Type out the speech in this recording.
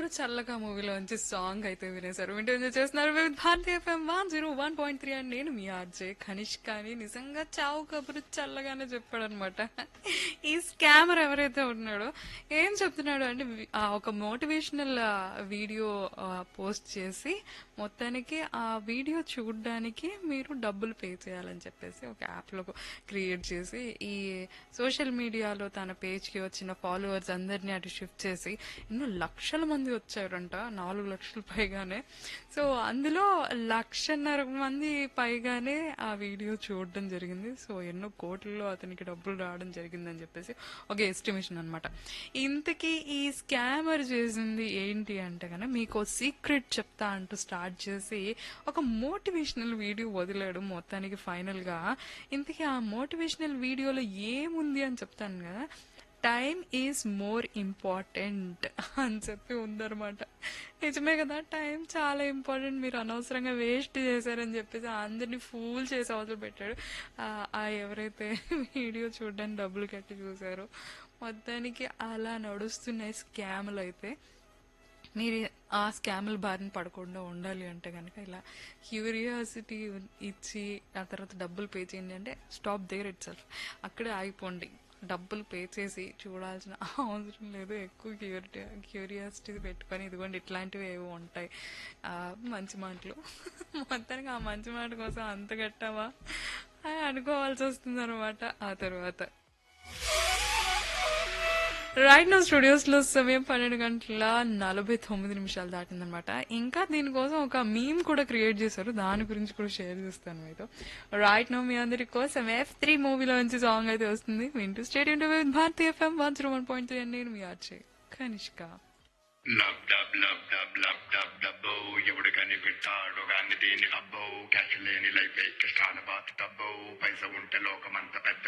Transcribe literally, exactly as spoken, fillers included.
చల్లగా మూవీలోంచి సాంగ్ అయితే వినేశారు. వింటూ ఎంజాయ్ చేస్తున్నారు with Bharatiya FM one zero one point three and నేను మీ ఆర్జే కనిష్క. అని నిజంగా చావు కబురు చల్లగానే చెప్పాడనమాట. ఈ స్కామర్ ఎవరైతే ఉన్నాడో ఏం చెప్తున్నాడు అంటే వి- ఆ ఒక మోటివేషనల్ వీడియో పోస్ట్ చేసి మొత్తానికి ఆ వీడియో చూడడానికి మీరు డబ్బులు పే చేయాలని చెప్పేసి ఒక యాప్లో క్రియేట్ చేసి ఈ సోషల్ మీడియాలో తన పేజ్కి వచ్చిన ఫాలోవర్స్ అందరినీ అటు షిఫ్ట్ చేసి ఎన్నో లక్షల మంది వచ్చారంట, నాలుగు లక్షల పైగానే. సో అందులో లక్షన్నర మంది పైగానే ఆ వీడియో చూడడం జరిగింది. సో ఎన్నో కోట్లలో అతనికి డబ్బులు రావడం జరిగిందని చెప్పేసి ఒక ఎస్టిమేషన్ అనమాట. ఇంతకీ ఈ స్కామర్ చేసింది ఏంటి అంటే కనుక మీకు సీక్రెట్ చెప్తా అంటూ స్టార్ట్ చేసి ఒక మోటివేషనల్ వీడియో వదిలాడు మొత్తానికి ఫైనల్ గా. ఇంతకీ ఆ మోటివేషనల్ వీడియోలో ఏముంది అని చెప్తాను కదా. టైమ్ ఈజ్ మోర్ ఇంపార్టెంట్ అని చెప్పి ఉందన్నమాట. నిజమే కదా, టైం చాలా ఇంపార్టెంట్, మీరు అనవసరంగా వేస్ట్ చేశారని చెప్పేసి అందరినీ ఫూల్ చేసి అవతల పెట్టాడు. ఆ ఆ ఎవరైతే వీడియో చూడడానికి డబ్బులు కట్టి చూసారో మొత్తానికి అలా నడుస్తున్నాయి స్కామ్లు అయితే. మీరు ఆ స్కామ్ల బారిన పడకుండా ఉండాలి అంటే కనుక ఇలా క్యూరియాసిటీ ఇచ్చి ఆ తర్వాత డబ్బులు పే చేయండి అంటే స్టాప్ దేర్ ఇట్ సెల్ఫ్, అక్కడే ఆగిపోండి. డబ్బులు పే చేసి చూడాల్సిన అవసరం లేదు. ఎక్కువ క్యూరిటీ క్యూరియాసిటీ పెట్టుకొని ఇదిగోండి ఇట్లాంటివి ఏవో ఉంటాయి ఆ, మంచి మాటలు. మొత్తానికి ఆ మంచి మాట కోసం అంత కట్టావా అని అనుకోవాల్సి వస్తుంది అనమాట ఆ తర్వాత. రైట్ నా స్టూడియోస్ లో సమయం పన్నెండు గంటల నలభై తొమ్మిది నిమిషాలు దాటిందనమాట. ఇంకా దీనికోసం ఒక మీమ్ కూడా క్రియేట్ చేశారు, దాని గురించి కూడా షేర్ చేస్తాను మీతో. రైట్ నో మీ అందరి కోసం ఎఫ్ త్రీ మూవీలో నుంచి సాంగ్ అయితే వస్తుంది. వింటూ state into with Bharati FM one zero one point three and నేను మీ ఆర్చే Kanishka. Lub dub lub dub lub dub డబ్బో ఎవడు కనిపెట్టాడు గాని దీని అబ్బో క్యాష్ లేని లైఫ్ కష్టాల బాత్ తబ్బో పైస ఉంటే లోకమంత పెద్ద